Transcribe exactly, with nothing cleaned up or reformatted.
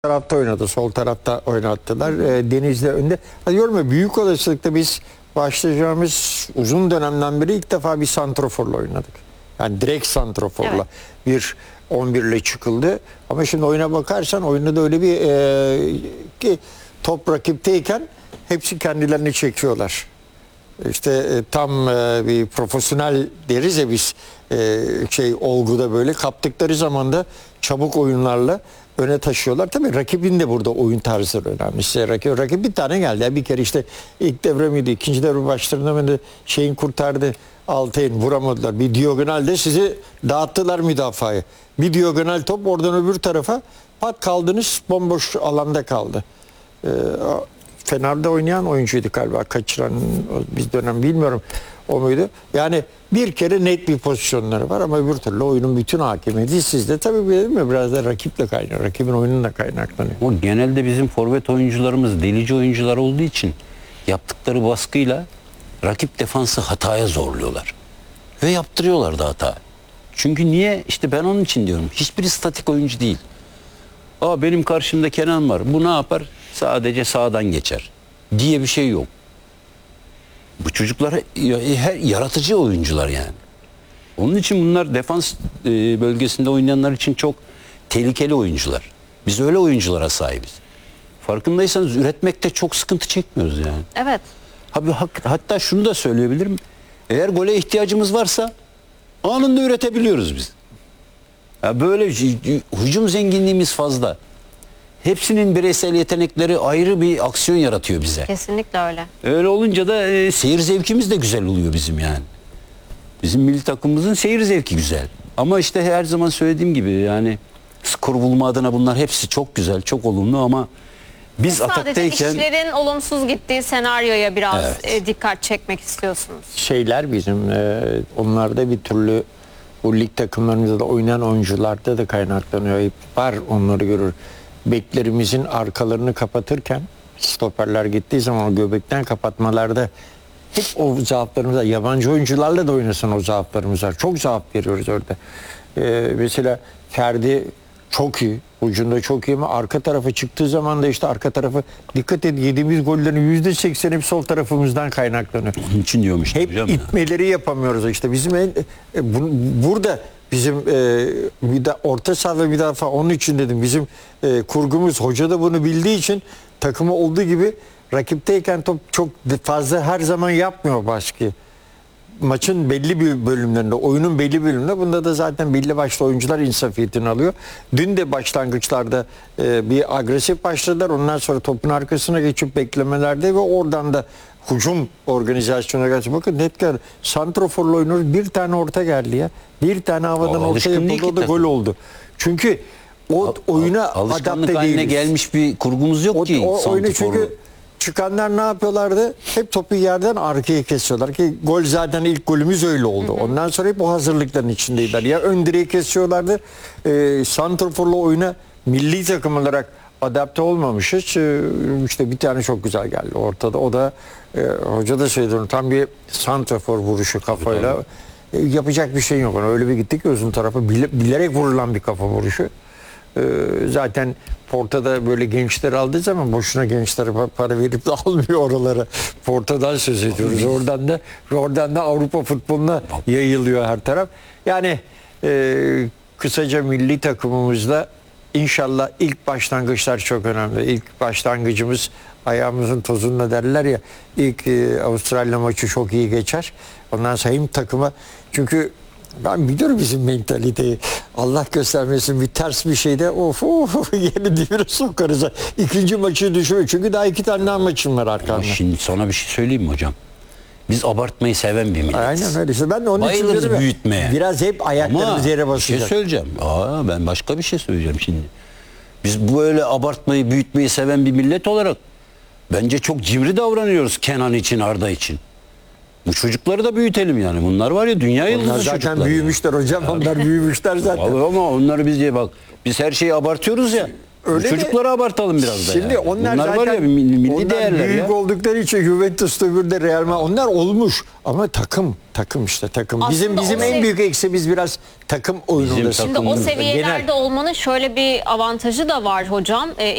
tarafta oynadı. Sol tarafta oynattılar. E, Denizli önde. Hadi diyorum ya, büyük olasılıkla biz başlayacağımız uzun dönemden beri ilk defa bir santroforla oynadık. Yani direkt santroforla. Evet. Bir on bir ile çıkıldı. Ama şimdi oyuna bakarsan oyunda da öyle bir e, ki top rakipteyken hepsi kendilerini çekiyorlar. İşte e, tam e, bir profesyonel deriz ya biz, e, şey olguda böyle kaptıkları zaman da çabuk oyunlarla öne taşıyorlar. Tabii rakibin de burada oyun tarzları önemli. Size rakip, rakip bir tane geldi. Yani bir kere işte ilk devre miydi? İkinci devre başlarında mıydı? Şeyin kurtardı. Altay'ın vuramadılar. Bir diagonal de sizi dağıttılar müdafayı. Bir diagonal top oradan öbür tarafa pat kaldınız, bomboş alanda kaldı. Ee, Fener'de oynayan oyuncuydu galiba. Kaçıran biz dönem bilmiyorum o muydu? Yani bir kere net bir pozisyonları var ama öbür türlü oyunun bütün hakimiyeti sizde. Tabii değil mi? Biraz da rakiple kaynaklanıyor. Rakibin oyununla kaynaklanıyor. O genelde bizim forvet oyuncularımız delici oyuncular olduğu için yaptıkları baskıyla rakip defansı hataya zorluyorlar. Ve yaptırıyorlar da hata. Çünkü niye? İşte ben onun için diyorum. Hiçbiri statik oyuncu değil. Aa, benim karşımda Kenan var. Bu ne yapar? Sadece sağdan geçer diye bir şey yok. Bu çocuklar her yaratıcı oyuncular yani. Onun için bunlar defans bölgesinde oynayanlar için çok tehlikeli oyuncular. Biz öyle oyunculara sahibiz. Farkındaysanız üretmekte çok sıkıntı çekmiyoruz yani. Evet. Abi, hatta şunu da söyleyebilirim. Eğer gole ihtiyacımız varsa anında üretebiliyoruz biz. Ya böyle hücum zenginliğimiz fazla. Hepsinin bireysel yetenekleri ayrı bir aksiyon yaratıyor bize. Kesinlikle öyle. Öyle olunca da e, seyir zevkimiz de güzel oluyor bizim yani. Bizim milli takımımızın seyir zevki güzel. Ama işte her zaman söylediğim gibi yani skor bulma adına bunlar hepsi çok güzel, çok olumlu ama biz Sadece ataktayken... işlerin olumsuz gittiği senaryoya biraz Evet. e, dikkat çekmek istiyorsunuz. Şeyler bizim e, onlarda bir türlü bu lig takımlarımızda da oynayan oyuncularda da kaynaklanıyor. Hep var, onları görür. Beklerimizin arkalarını kapatırken stoperler gittiği zaman o göbekten kapatmalarda hep o zaaflarımız var. Yabancı oyuncularla da oynasın o zaaflarımız var. Çok zaaf veriyoruz orada. Ee, mesela Ferdi çok iyi. Ucunda çok iyi ama arka tarafa çıktığı zaman da işte arka tarafı dikkat edin, yediğimiz gollerin yüzde sekseni hep sol tarafımızdan kaynaklanıyor. Onun için diyormuş. Hep itmeleri yapamıyoruz işte. Bizim en, e, bu, burada bizim e, müda, orta saha ve müdafaa, onun için dedim bizim e, kurgumuz, hoca da bunu bildiği için takımı olduğu gibi rakipteyken top çok fazla her zaman yapmıyor baskıyı. Maçın belli bir bölümlerinde, oyunun belli bölümünde, bunda da zaten belli başlı oyuncular insafiyetini alıyor. Dün de başlangıçlarda e, bir agresif başladılar. Ondan sonra topun arkasına geçip beklemelerde ve oradan da hücum organizasyonuna geldi. Bakın net geldi. Santrofor'la oynuyoruz. Bir tane orta geldi ya. Bir tane havadan orta yapıldı. O da gol oldu. Çünkü o oyuna adapte haline değiliz. gelmiş bir kurgumuz yok O, ki. o oyunu çünkü çıkanlar ne yapıyorlardı? Hep topu yerden arkaya kesiyorlar ki gol, zaten ilk golümüz öyle oldu. Hı hı. Ondan sonra hep o hazırlıkların içindeydiler. Ya ön direği kesiyorlardı. E, santroforla oyuna milli takım olarak adapte olmamışız. E, işte bir tane çok güzel geldi ortada. O da e, hoca da söyledi onu, tam bir santrofor vuruşu kafayla. E, yapacak bir şey yok. Öyle bir gittik ki uzun tarafa bile, bilerek vurulan bir kafa vuruşu. Ee, zaten Porta'da böyle gençler aldığı zaman boşuna gençlere para verip de almıyor oralara. Porta'dan söz ediyoruz. Oradan da oradan da Avrupa futboluna yayılıyor her taraf. Yani e, kısaca milli takımımızda inşallah ilk başlangıçlar çok önemli. İlk başlangıcımız ayağımızın tozunda derler ya. İlk e, Avustralya maçı çok iyi geçer. Ondan sonra hem takıma, çünkü ben biliyorum bizim mentaliteyi. Allah göstermesin bir ters bir şeyde of of yeni dibine sokarız. İkinci maçı düşürüyor. Çünkü daha iki tane daha maçım var arkamda. Şimdi sana bir şey söyleyeyim mi hocam? Biz abartmayı seven bir milletiz. Aynen öyle. İşte ben de onun için bayılırız dedim ya, büyütmeye. biraz hep ayaklarımız yere Ama bir basacak. şey söyleyeceğim. Aa, ben başka bir şey söyleyeceğim şimdi. Biz böyle abartmayı, büyütmeyi seven bir millet olarak bence çok cimri davranıyoruz Kenan için, Arda için. Bu çocukları da büyütelim yani. Bunlar var ya, dünya yıldızı Onlar çocuklar. zaten büyümüşler yani hocam. Onlar büyümüşler zaten. Vallahi ama onları biz diye bak. Biz her şeyi abartıyoruz ya. Öyle çocukları abartalım biraz da. Şimdi yani. onlar, onlar zaten var ya milli, milli onlar değerler büyük ya. oldukları için Juventus öbürde Real Madrid, onlar olmuş ama takım takım işte takım. Aslında bizim bizim en sev- büyük eksimiz biraz takım oyununda. Şimdi o seviyelerde olmanın şöyle bir avantajı da var hocam. Ee,